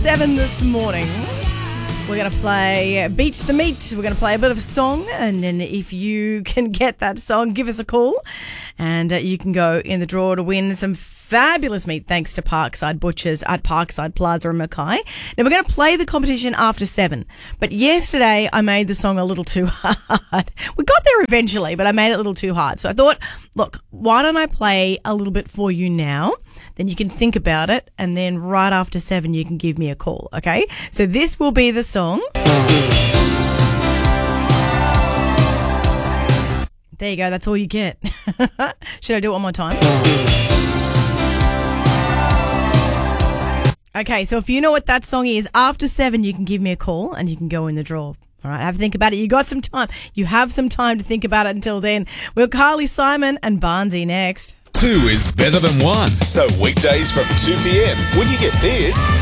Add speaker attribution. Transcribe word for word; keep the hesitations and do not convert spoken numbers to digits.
Speaker 1: Seven this morning. We're going to play Beat the Meat. We're going to play a bit of a song, and then if you can get that song, give us a call, and uh, you can go in the draw to win some fabulous meat thanks to Parkside Butchers at Parkside Plaza in Mackay. Now, we're going to play the competition after seven, but yesterday I made the song a little too hard. We got there eventually, but I made it a little too hard. So I thought, look, why don't I play a little bit for you now? Then you can think about it, and then right after seven you can give me a call, okay? So this will be the song. There you go, that's all you get. Should I do it one more time? Okay, so if you know what that song is, after seven you can give me a call and you can go in the draw. All right, have a think about it. You got some time. You have some time to think about it until then. We'll Carly Simon and Barnsey next.
Speaker 2: Two is better than one. So weekdays from two p.m. when you get this.